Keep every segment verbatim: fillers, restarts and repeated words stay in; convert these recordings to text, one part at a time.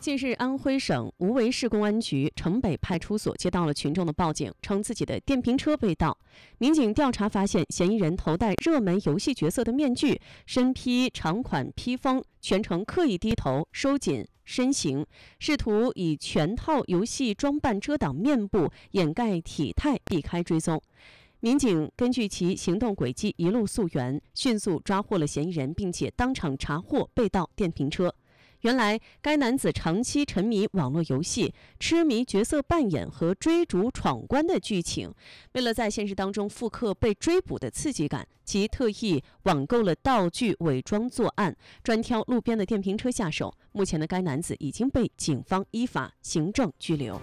近日，安徽省无为市公安局城北派出所接到了群众的报警，称自己的电瓶车被盗。民警调查发现，嫌疑人头戴热门游戏角色的面具，身披长款披风，全程刻意低头，收紧身形，试图以全套游戏装扮遮挡面部，掩盖体态，避开追踪。民警根据其行动轨迹一路溯源，迅速抓获了嫌疑人，并且当场查获被盗电瓶车。原来，该男子长期沉迷网络游戏，痴迷角色扮演和追逐闯关的剧情。为了在现实当中复刻被追捕的刺激感，其特意网购了道具，伪装作案，专挑路边的电瓶车下手。目前的该男子已经被警方依法行政拘留。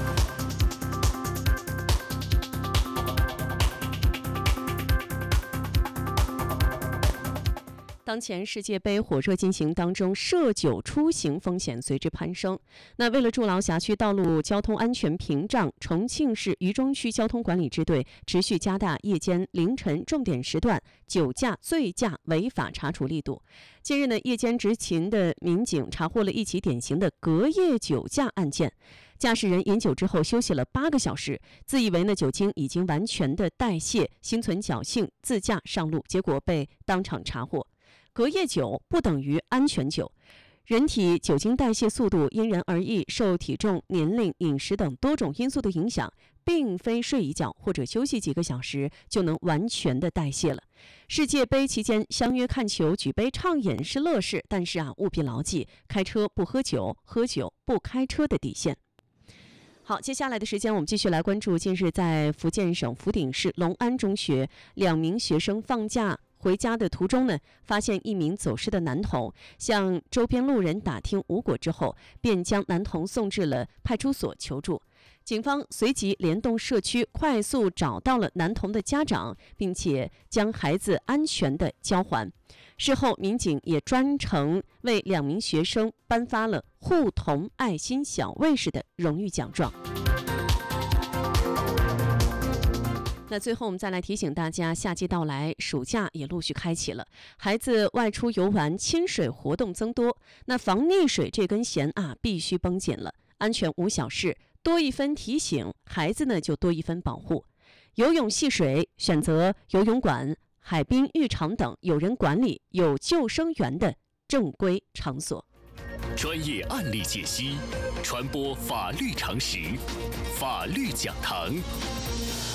当前世界杯火热进行当中，涉酒出行风险随之攀升。那为了筑牢辖区道路交通安全屏障，重庆市渝中区交通管理支队持续加大夜间、凌晨重点时段酒驾、醉驾违法查处力度。近日呢，夜间执勤的民警查获了一起典型的隔夜酒驾案件。驾驶人饮酒之后休息了八个小时，自以为呢酒精已经完全的代谢，心存侥幸自驾上路，结果被当场查获。隔夜酒不等于安全酒，人体酒精代谢速度因人而异，受体重、年龄、饮食等多种因素的影响，并非睡一觉或者休息几个小时就能完全的代谢了。世界杯期间相约看球、举杯畅饮是乐事，但是啊，务必牢记开车不喝酒，喝酒不开车的底线。好，接下来的时间我们继续来关注近日在福建省福鼎市隆安中学两名学生放假回家的途中呢，发现一名走失的男童，向周边路人打听无果之后，便将男童送至了派出所求助。警方随即联动社区，快速找到了男童的家长，并且将孩子安全的交还。事后，民警也专程为两名学生颁发了护童爱心小卫士的荣誉奖状。那最后我们再来提醒大家，夏季到来，暑假也陆续开启了，孩子外出游玩、亲水活动增多，那防溺水这根弦啊必须绷紧了。安全无小事，多一分提醒，孩子呢就多一分保护。游泳戏水，选择游泳馆、海滨浴场等有人管理、有救生员的正规场所。 专业案例解析，传播法律常识，法律讲堂。